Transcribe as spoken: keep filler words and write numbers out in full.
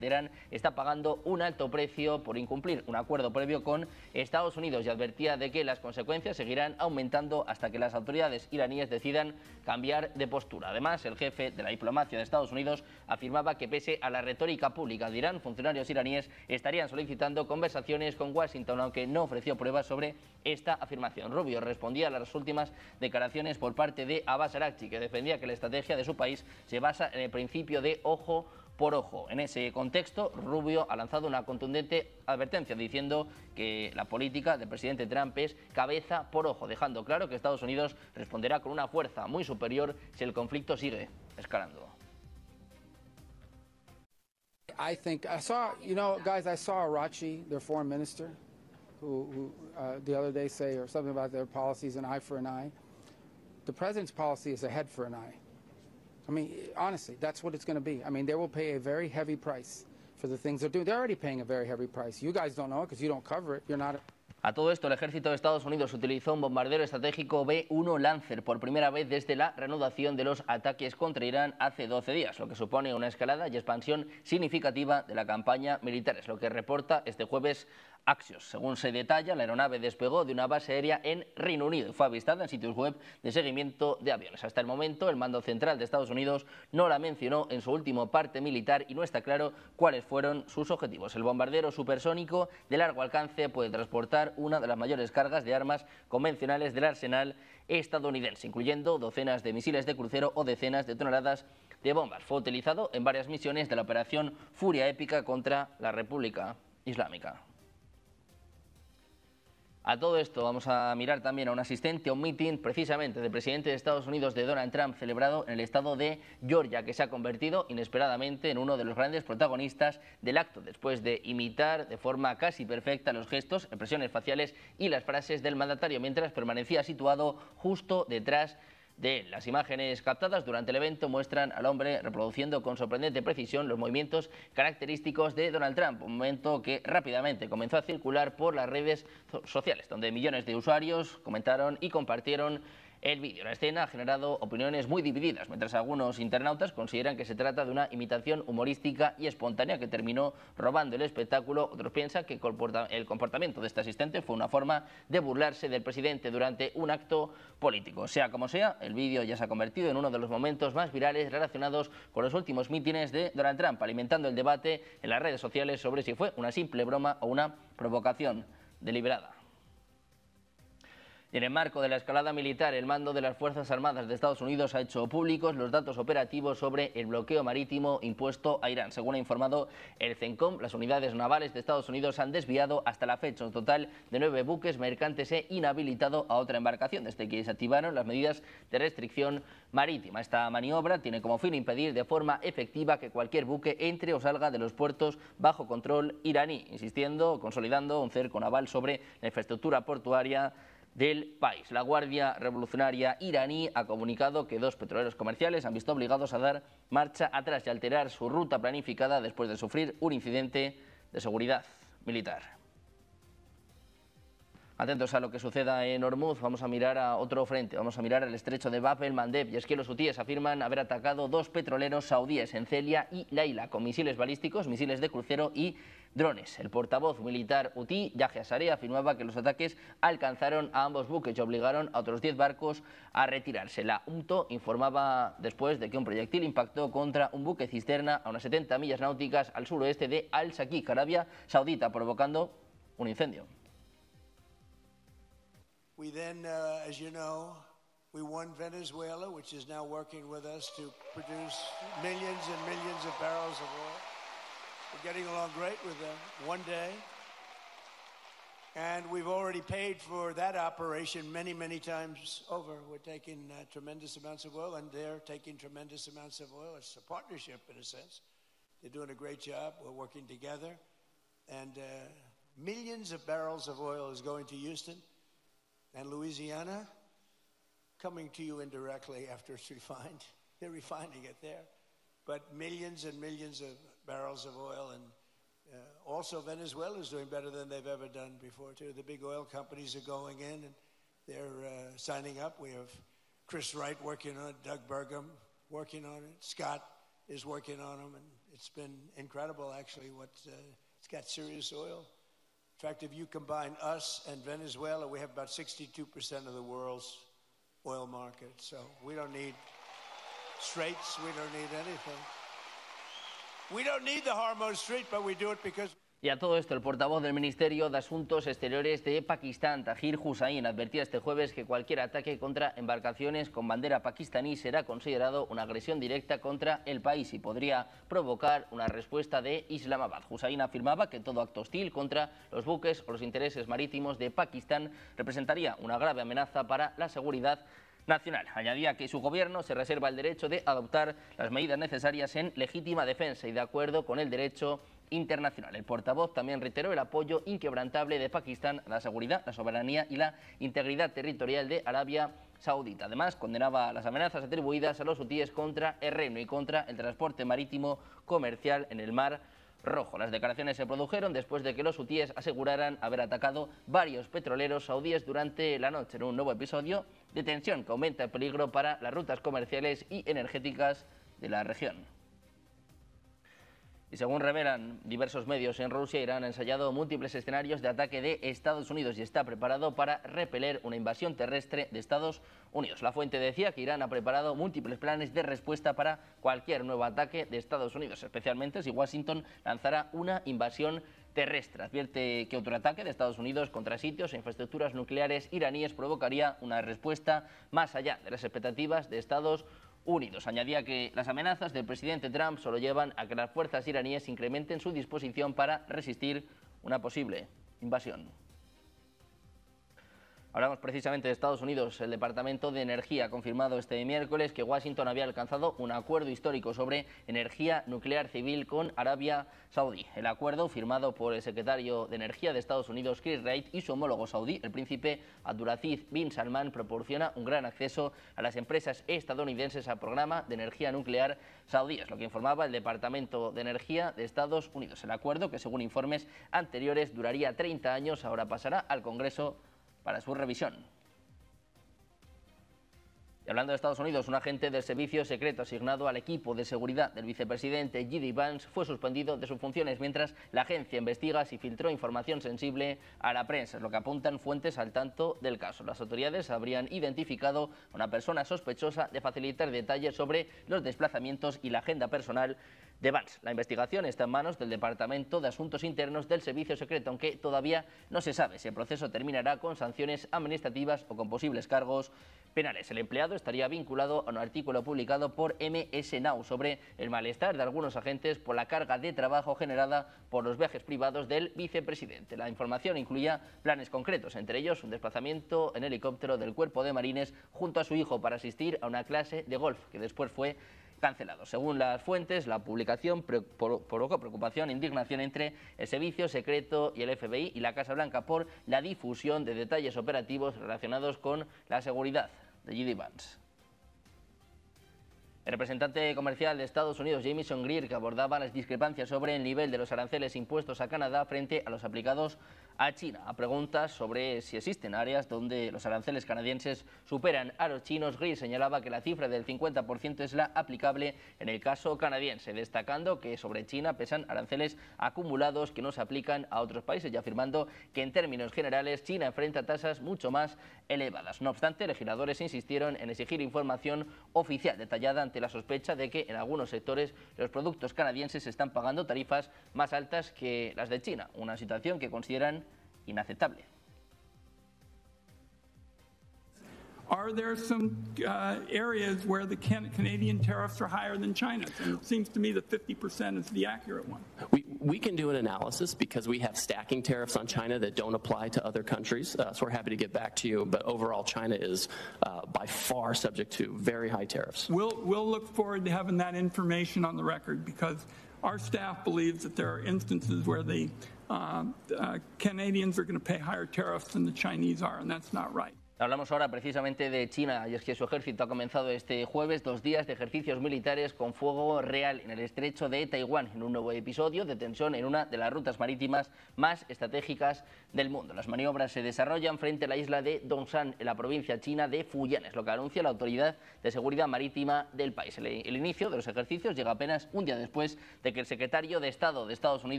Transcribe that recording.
Irán está pagando un alto precio por incumplir un acuerdo previo con Estados Unidos y advertía de que las consecuencias seguirán aumentando hasta que las autoridades iraníes decidan cambiar de postura. Además, el jefe de la diplomacia de Estados Unidos afirmaba que pese a la retórica pública de Irán, funcionarios iraníes estarían solicitando conversaciones con Washington, aunque no ofreció pruebas sobre esta afirmación. Rubio respondía a las últimas declaraciones por parte de Abbas Araghchi, que defendía que la estrategia de su país se basa en el principio de ojo por ojo. En ese contexto, Rubio ha lanzado una contundente advertencia diciendo que la política del presidente Trump es cabeza por ojo, dejando claro que Estados Unidos responderá con una fuerza muy superior si el conflicto sigue escalando. I think I saw, you know, guys, I saw Araghchi, their foreign minister, who, who uh, the other day say or something about their policies, an eye for an eye. The president's policy is a head for an eye. I mean, honestly, that's what it's going to be. I mean, they will pay a very heavy price for the things they're doing. They're already paying a very heavy price. You guys don't know it because you don't cover it. You're not... A todo esto, el ejército de Estados Unidos utilizó un bombardero estratégico B uno Lancer por primera vez desde la reanudación de los ataques contra Irán hace doce días, lo que supone una escalada y expansión significativa de la campaña militar. Es lo que reporta este jueves Axios. Según se detalla, la aeronave despegó de una base aérea en Reino Unido y fue avistada en sitios web de seguimiento de aviones. Hasta el momento, el mando central de Estados Unidos no la mencionó en su último parte militar y no está claro cuáles fueron sus objetivos. El bombardero supersónico de largo alcance puede transportar una de las mayores cargas de armas convencionales del arsenal estadounidense, incluyendo docenas de misiles de crucero o decenas de toneladas de bombas. Fue utilizado en varias misiones de la operación Furia Épica contra la República Islámica. A todo esto vamos a mirar también a un asistente a un mitin precisamente del presidente de Estados Unidos, de Donald Trump, celebrado en el estado de Georgia, que se ha convertido inesperadamente en uno de los grandes protagonistas del acto, después de imitar de forma casi perfecta los gestos, expresiones faciales y las frases del mandatario, mientras permanecía situado justo detrás de él. Las imágenes captadas durante el evento muestran al hombre reproduciendo con sorprendente precisión los movimientos característicos de Donald Trump, un momento que rápidamente comenzó a circular por las redes sociales, donde millones de usuarios comentaron y compartieron el vídeo. La escena ha generado opiniones muy divididas, mientras algunos internautas consideran que se trata de una imitación humorística y espontánea que terminó robando el espectáculo. Otros piensan que el comportamiento de este asistente fue una forma de burlarse del presidente durante un acto político. Sea como sea, el vídeo ya se ha convertido en uno de los momentos más virales relacionados con los últimos mítines de Donald Trump, alimentando el debate en las redes sociales sobre si fue una simple broma o una provocación deliberada. Y en el marco de la escalada militar, el mando de las Fuerzas Armadas de Estados Unidos ha hecho públicos los datos operativos sobre el bloqueo marítimo impuesto a Irán. Según ha informado el CENTCOM, las unidades navales de Estados Unidos han desviado hasta la fecha un total de nueve buques mercantes e inhabilitado a otra embarcación desde que se activaron las medidas de restricción marítima. Esta maniobra tiene como fin impedir de forma efectiva que cualquier buque entre o salga de los puertos bajo control iraní, insistiendo, consolidando un cerco naval sobre la infraestructura portuaria del país. La Guardia Revolucionaria iraní ha comunicado que dos petroleros comerciales han visto obligados a dar marcha atrás y alterar su ruta planificada después de sufrir un incidente de seguridad militar. Atentos a lo que suceda en Hormuz, vamos a mirar a otro frente, vamos a mirar al estrecho de Bab el-Mandeb, y es que los hutíes afirman haber atacado dos petroleros saudíes en Celia y Laila con misiles balísticos, misiles de crucero y drones. El portavoz militar hutí, Yahya Saree, afirmaba que los ataques alcanzaron a ambos buques y obligaron a otros diez barcos a retirarse. La U M T O informaba después de que un proyectil impactó contra un buque cisterna a unas setenta millas náuticas al suroeste de Al-Shaqiq, Arabia Saudita, provocando un incendio. We then, uh, as you know, we won Venezuela, which is now working with us to produce millions and millions of barrels of oil. We're getting along great with them. One day. And we've already paid for that operation many, many times over. We're taking uh, tremendous amounts of oil, and they're taking tremendous amounts of oil. It's a partnership, in a sense. They're doing a great job. We're working together. And uh, millions of barrels of oil is going to Houston and Louisiana, coming to you indirectly after it's refined. They're refining it there. But millions and millions of barrels of oil, and uh, also Venezuela is doing better than they've ever done before, too. The big oil companies are going in, and they're uh, signing up. We have Chris Wright working on it, Doug Burgum working on it, Scott is working on them, and It's been incredible, actually, what uh, it's got serious oil. In fact, if you combine us and Venezuela, we have about sixty-two percent of the world's oil market. So we don't need straits, we don't need anything. We don't need the Hormuz Strait, but we do it because... Y a todo esto, el portavoz del Ministerio de Asuntos Exteriores de Pakistán, Tahir Hussain, advertía este jueves que cualquier ataque contra embarcaciones con bandera pakistaní será considerado una agresión directa contra el país y podría provocar una respuesta de Islamabad. Hussain afirmaba que todo acto hostil contra los buques o los intereses marítimos de Pakistán representaría una grave amenaza para la seguridad nacional. Añadía que su gobierno se reserva el derecho de adoptar las medidas necesarias en legítima defensa y de acuerdo con el derecho internacional. El portavoz también reiteró el apoyo inquebrantable de Pakistán a la seguridad, la soberanía y la integridad territorial de Arabia Saudita. Además, condenaba las amenazas atribuidas a los hutíes contra el Reino y contra el transporte marítimo comercial en el Mar Rojo. Las declaraciones se produjeron después de que los hutíes aseguraran haber atacado varios petroleros saudíes durante la noche, en un nuevo episodio de tensión que aumenta el peligro para las rutas comerciales y energéticas de la región. Y según revelan diversos medios en Rusia, Irán ha ensayado múltiples escenarios de ataque de Estados Unidos y está preparado para repeler una invasión terrestre de Estados Unidos. La fuente decía que Irán ha preparado múltiples planes de respuesta para cualquier nuevo ataque de Estados Unidos, especialmente si Washington lanzara una invasión terrestre. Advierte que otro ataque de Estados Unidos contra sitios e infraestructuras nucleares iraníes provocaría una respuesta más allá de las expectativas de Estados Unidos. Unidos. Añadía que las amenazas del presidente Trump solo llevan a que las fuerzas iraníes incrementen su disposición para resistir una posible invasión. Hablamos precisamente de Estados Unidos. El Departamento de Energía ha confirmado este miércoles que Washington había alcanzado un acuerdo histórico sobre energía nuclear civil con Arabia Saudí. El acuerdo, firmado por el secretario de Energía de Estados Unidos, Chris Wright, y su homólogo saudí, el príncipe Abdulaziz bin Salman, proporciona un gran acceso a las empresas estadounidenses al programa de energía nuclear saudí, es lo que informaba el Departamento de Energía de Estados Unidos. El acuerdo, que según informes anteriores duraría treinta años, ahora pasará al Congreso para su revisión. Y hablando de Estados Unidos, un agente del servicio secreto asignado al equipo de seguridad del vicepresidente J D Vance fue suspendido de sus funciones mientras la agencia investiga si filtró información sensible a la prensa, es lo que apuntan fuentes al tanto del caso. Las autoridades habrían identificado a una persona sospechosa de facilitar detalles sobre los desplazamientos y la agenda personal de Vance. La investigación está en manos del Departamento de Asuntos Internos del Servicio Secreto, aunque todavía no se sabe si el proceso terminará con sanciones administrativas o con posibles cargos penales. El empleado estaría vinculado a un artículo publicado por M S Now sobre el malestar de algunos agentes por la carga de trabajo generada por los viajes privados del vicepresidente. La información incluía planes concretos, entre ellos un desplazamiento en helicóptero del Cuerpo de Marines junto a su hijo para asistir a una clase de golf que después fue cancelado. Según las fuentes, la publicación provocó preocupación e indignación entre el Servicio Secreto y el F B I y la Casa Blanca por la difusión de detalles operativos relacionados con la seguridad de J D Vance. El representante comercial de Estados Unidos, Jamieson Greer, que abordaba las discrepancias sobre el nivel de los aranceles impuestos a Canadá frente a los aplicados a China. A preguntas sobre si existen áreas donde los aranceles canadienses superan a los chinos, Greer señalaba que la cifra del cincuenta por ciento es la aplicable en el caso canadiense, destacando que sobre China pesan aranceles acumulados que no se aplican a otros países y afirmando que en términos generales China enfrenta tasas mucho más elevadas. No obstante, legisladores insistieron en exigir información oficial detallada ante la sospecha de que en algunos sectores los productos canadienses están pagando tarifas más altas que las de China, una situación que consideran inaceptable. Are there some uh, areas where the can Canadian tariffs are higher than China's? And it seems to me that fifty percent is the accurate one. We, we can do an analysis because we have stacking tariffs on China that don't apply to other countries. Uh, so we're happy to get back to you. But overall, China is uh, by far subject to very high tariffs. We'll, we'll look forward to having that information on the record because our staff believes that there are instances where the uh, uh, Canadians are going to pay higher tariffs than the Chinese are, and that's not right. Hablamos ahora precisamente de China, y es que su ejército ha comenzado este jueves dos días de ejercicios militares con fuego real en el estrecho de Taiwán, en un nuevo episodio de tensión en una de las rutas marítimas más estratégicas del mundo. Las maniobras se desarrollan frente a la isla de Dongshan, en la provincia china de Fujian, es lo que anuncia la Autoridad de Seguridad Marítima del país. El, el inicio de los ejercicios llega apenas un día después de que el secretario de Estado de Estados Unidos